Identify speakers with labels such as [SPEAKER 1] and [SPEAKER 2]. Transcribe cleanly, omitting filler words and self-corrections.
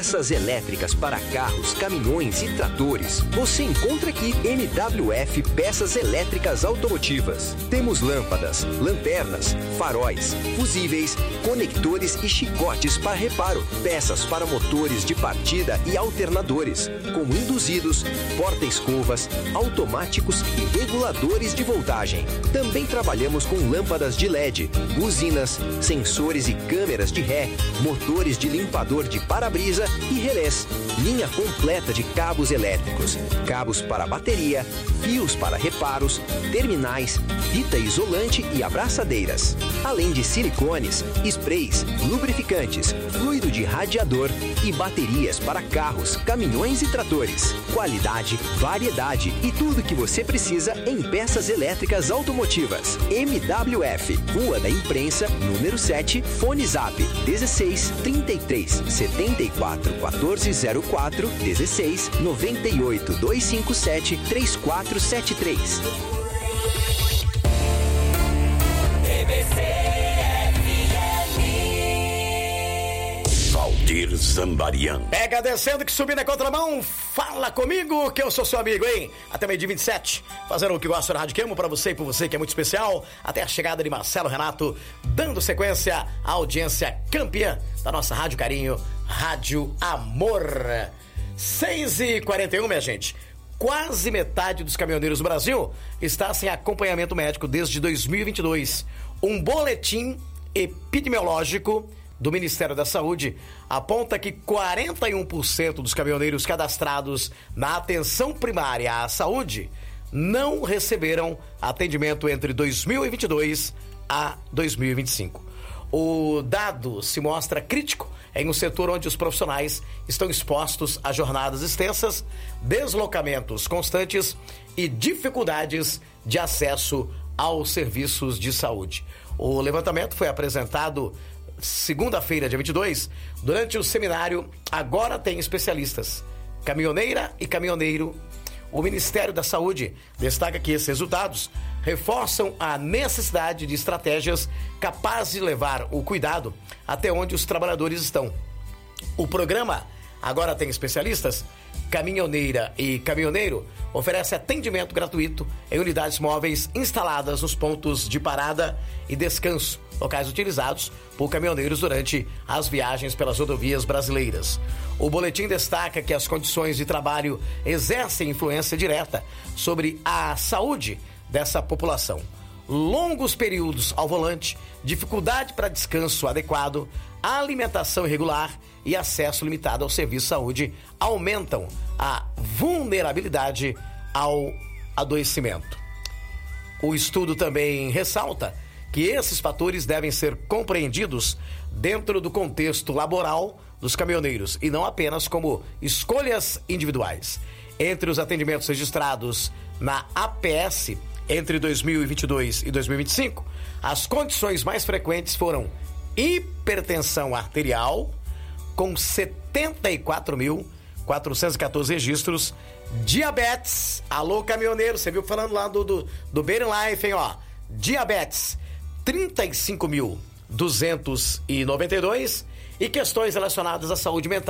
[SPEAKER 1] Peças elétricas para carros, caminhões e tratores. Você encontra aqui MWF Peças Elétricas Automotivas. Temos lâmpadas, lanternas, faróis, fusíveis, conectores e chicotes para reparo. Peças para motores de partida e alternadores, como induzidos, porta-escovas, automáticos e reguladores de voltagem. Também trabalhamos com lâmpadas de LED, buzinas, sensores e câmeras de ré, motores de limpador de para-brisa e relés. Linha completa de cabos elétricos, cabos para bateria, fios para reparos, terminais, fita isolante e abraçadeiras. Além de silicones, sprays, lubrificantes, fluido de radiador e baterias para carros, caminhões e tratores. Qualidade, variedade e tudo que você precisa em peças elétricas automotivas. MWF, Rua da Imprensa, número 7, Fone Zap 16 33 74 1404 16 98 257 3473.
[SPEAKER 2] Valdir Zambarian.
[SPEAKER 3] Pega descendo que subir na contramão, fala comigo que eu sou seu amigo, hein? Até meio de 27, fazendo o que gosta da Rádio Quemo pra você e por você que é muito especial, até a chegada de Marcelo Renato, dando sequência à audiência campeã da nossa Rádio Carinho, Rádio Amor. 6h41, minha gente. Quase metade dos caminhoneiros do Brasil está sem acompanhamento médico desde 2022. Um boletim epidemiológico do Ministério da Saúde aponta que 41% dos caminhoneiros cadastrados na atenção primária à saúde não receberam atendimento entre 2022 a 2025. O dado se mostra crítico em um setor onde os profissionais estão expostos a jornadas extensas, deslocamentos constantes e dificuldades de acesso aos serviços de saúde. O levantamento foi apresentado segunda-feira, dia 22, durante o seminário Agora Tem Especialistas, Caminhoneira e Caminhoneiro. O Ministério da Saúde destaca que esses resultados reforçam a necessidade de estratégias capazes de levar o cuidado até onde os trabalhadores estão. O programa Agora Tem Especialistas, Caminhoneira e Caminhoneiro, oferece atendimento gratuito em unidades móveis instaladas nos pontos de parada e descanso, locais utilizados por caminhoneiros durante as viagens pelas rodovias brasileiras. O boletim destaca que as condições de trabalho exercem influência direta sobre a saúde dessa população. Longos períodos ao volante, dificuldade para descanso adequado, alimentação irregular e acesso limitado ao serviço de saúde aumentam a vulnerabilidade ao adoecimento. O estudo também ressalta que esses fatores devem ser compreendidos dentro do contexto laboral dos caminhoneiros e não apenas como escolhas individuais. Entre os atendimentos registrados na APS entre 2022 e 2025, as condições mais frequentes foram hipertensão arterial, com 74.414 registros, diabetes, alô caminhoneiro, você viu falando lá do Bearing Life, hein, ó, diabetes, 35.292 e questões relacionadas à saúde mental.